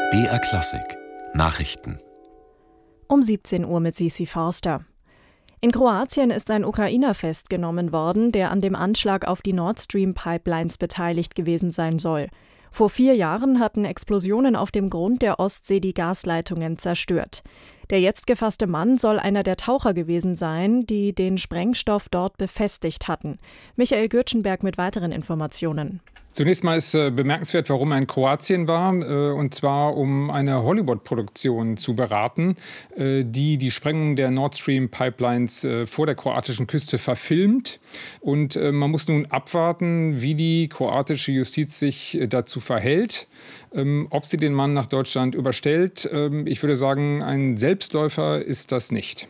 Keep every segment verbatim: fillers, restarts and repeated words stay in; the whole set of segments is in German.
B R Klassik Nachrichten Um siebzehn Uhr mit Sisi Forster. In Kroatien ist ein Ukrainer festgenommen worden, der an dem Anschlag auf die Nord Stream Pipelines beteiligt gewesen sein soll. Vor vier Jahren hatten Explosionen auf dem Grund der Ostsee die Gasleitungen zerstört. Der jetzt gefasste Mann soll einer der Taucher gewesen sein, die den Sprengstoff dort befestigt hatten. Michael Gürtschenberg mit weiteren Informationen. Zunächst mal ist äh, bemerkenswert, warum er in Kroatien war, äh, und zwar um eine Hollywood-Produktion zu beraten, äh, die die Sprengung der Nord Stream Pipelines äh, vor der kroatischen Küste verfilmt. Und äh, man muss nun abwarten, wie die kroatische Justiz sich äh, dazu verhält, ähm, ob sie den Mann nach Deutschland überstellt. Ähm, ich würde sagen, ein Selbstläufer ist das nicht.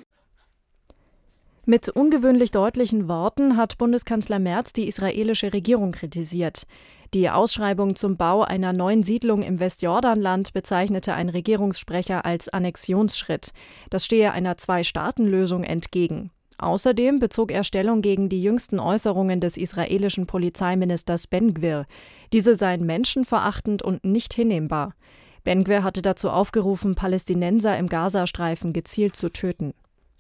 Mit ungewöhnlich deutlichen Worten hat Bundeskanzler Merz die israelische Regierung kritisiert. Die Ausschreibung zum Bau einer neuen Siedlung im Westjordanland bezeichnete ein Regierungssprecher als Annexionsschritt. Das stehe einer Zwei-Staaten-Lösung entgegen. Außerdem bezog er Stellung gegen die jüngsten Äußerungen des israelischen Polizeiministers Ben-Gvir. Diese seien menschenverachtend und nicht hinnehmbar. Ben-Gvir hatte dazu aufgerufen, Palästinenser im Gazastreifen gezielt zu töten.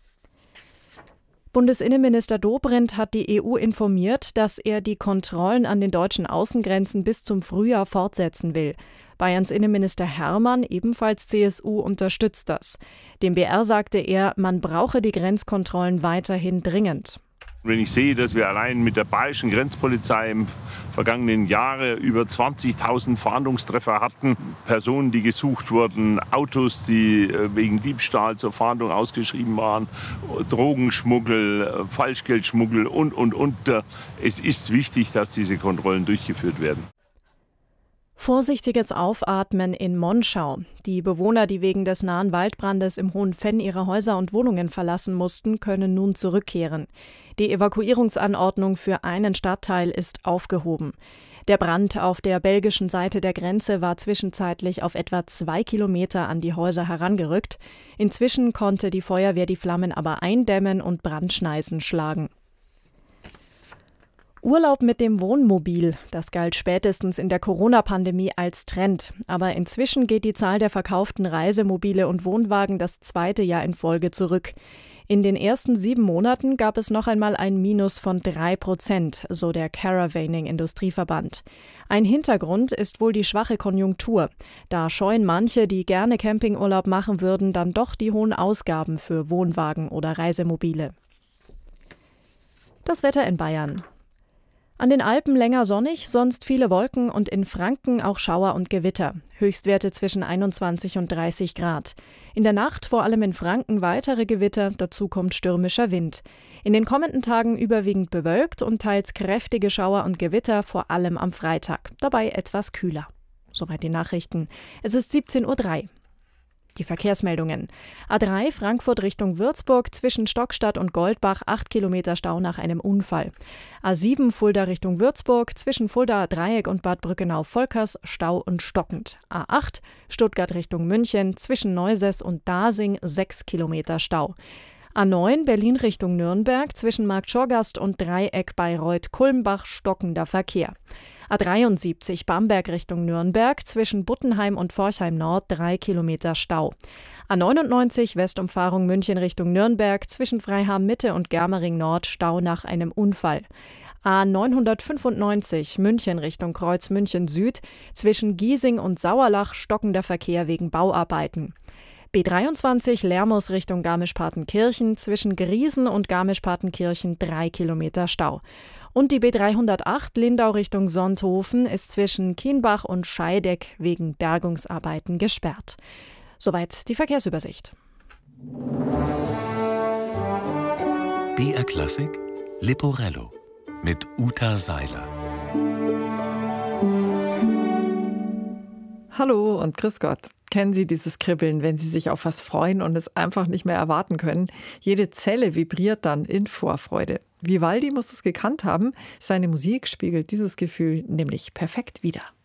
Bundesinnenminister Dobrindt hat die E U informiert, dass er die Kontrollen an den deutschen Außengrenzen bis zum Frühjahr fortsetzen will. Bayerns Innenminister Hermann, ebenfalls C S U, unterstützt das. Dem B R sagte er, man brauche die Grenzkontrollen weiterhin dringend. Wenn ich sehe, dass wir allein mit der bayerischen Grenzpolizei im vergangenen Jahre über zwanzigtausend Fahndungstreffer hatten, Personen, die gesucht wurden, Autos, die wegen Diebstahl zur Fahndung ausgeschrieben waren, Drogenschmuggel, Falschgeldschmuggel und, und, und. Es ist wichtig, dass diese Kontrollen durchgeführt werden. Vorsichtiges Aufatmen in Monschau. Die Bewohner, die wegen des nahen Waldbrandes im Hohen Venn ihre Häuser und Wohnungen verlassen mussten, können nun zurückkehren. Die Evakuierungsanordnung für einen Stadtteil ist aufgehoben. Der Brand auf der belgischen Seite der Grenze war zwischenzeitlich auf etwa zwei Kilometer an die Häuser herangerückt. Inzwischen konnte die Feuerwehr die Flammen aber eindämmen und Brandschneisen schlagen. Urlaub mit dem Wohnmobil, das galt spätestens in der Corona-Pandemie als Trend. Aber inzwischen geht die Zahl der verkauften Reisemobile und Wohnwagen das zweite Jahr in Folge zurück. In den ersten sieben Monaten gab es noch einmal ein Minus von drei Prozent, so der Caravaning-Industrieverband. Ein Hintergrund ist wohl die schwache Konjunktur. Da scheuen manche, die gerne Campingurlaub machen würden, dann doch die hohen Ausgaben für Wohnwagen oder Reisemobile. Das Wetter in Bayern. An den Alpen länger sonnig, sonst viele Wolken und in Franken auch Schauer und Gewitter. Höchstwerte zwischen einundzwanzig und dreißig Grad. In der Nacht vor allem in Franken weitere Gewitter, dazu kommt stürmischer Wind. In den kommenden Tagen überwiegend bewölkt und teils kräftige Schauer und Gewitter, vor allem am Freitag. Dabei etwas kühler. Soweit die Nachrichten. Es ist siebzehn Uhr drei. Die Verkehrsmeldungen. A drei Frankfurt Richtung Würzburg zwischen Stockstadt und Goldbach acht Kilometer Stau nach einem Unfall. A sieben Fulda Richtung Würzburg zwischen Fuldaer Dreieck und Bad Brückenau-Volkers Stau und stockend. A acht Stuttgart Richtung München zwischen Neusäß und Dasing sechs Kilometer Stau. A neun Berlin Richtung Nürnberg zwischen Markt Schorgast und Dreieck Bayreuth-Kulmbach stockender Verkehr. A dreiundsiebzig Bamberg Richtung Nürnberg zwischen Buttenheim und Forchheim Nord drei Kilometer Stau. A neunundneunzig Westumfahrung München Richtung Nürnberg zwischen Freiham Mitte und Germering Nord Stau nach einem Unfall. A neunhundertfünfundneunzig München Richtung Kreuz München Süd zwischen Giesing und Sauerlach stockender Verkehr wegen Bauarbeiten. B dreiundzwanzig Lermus Richtung Garmisch-Partenkirchen zwischen Griesen und Garmisch-Partenkirchen drei Kilometer Stau. Und die B dreihundertacht Lindau Richtung Sonthofen ist zwischen Kienbach und Scheideck wegen Bergungsarbeiten gesperrt. Soweit die Verkehrsübersicht. B R Klassik Leporello mit Uta Seiler. Hallo und grüß Gott. Kennen Sie dieses Kribbeln, wenn Sie sich auf was freuen und es einfach nicht mehr erwarten können? Jede Zelle vibriert dann in Vorfreude. Vivaldi muss es gekannt haben. Seine Musik spiegelt dieses Gefühl nämlich perfekt wider.